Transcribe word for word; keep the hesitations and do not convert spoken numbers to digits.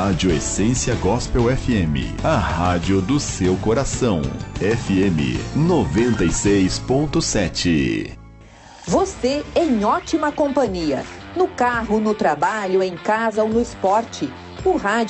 Rádio Essência Gospel F M, a rádio do seu coração. F M noventa e seis ponto sete. Você em ótima companhia. No carro, no trabalho, em casa ou no esporte. O rádio